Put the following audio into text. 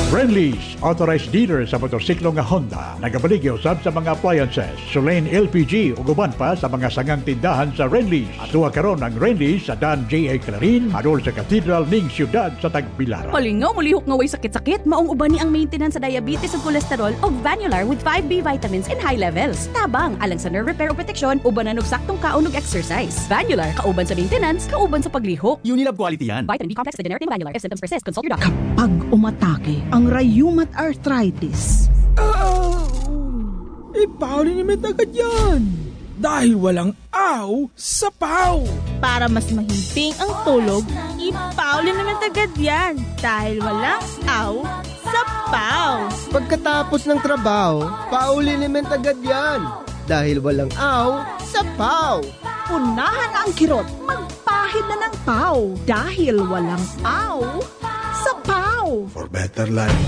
Renlease, authorized dealer sa motorsiklo nga Honda. Nagabaligya usab sa mga appliances, Sulain LPG ug uban pa sa mga sangang tindahan sa Renlease. Atuwa karon ang Renlease sa Dan J.A. Clarin, adol sa Cathedral ning siyudad sa Tagbilaran. Palingaw, mulihok nga way sakit-sakit, maong uban ni ang maintenance sa diabetes ug cholesterol ug Vanular with 5B vitamins in high levels. Tabang alang sa nerve repair o protection, uban na saktong kaon ug exercise. Vanular, kauban sa maintenance, kauban sa paglihok. Unilab quality yan. Vitamin B complex na generic Vanular. If symptoms persist, consult your doctor. Kapag umatake ang rheumatoid arthritis, Pauli ni agad yan. Dahil walang aw sa paw. Para mas mahimping ang tulog, ipauli naman agad yan. Dahil walang aw sa paw. Pagkatapos ng trabaho, pauli-element agad yan. Dahil walang aw sa paw. unahan na ang kirot, magpahid na ng paw. Dahil walang aw sa paw. For better life.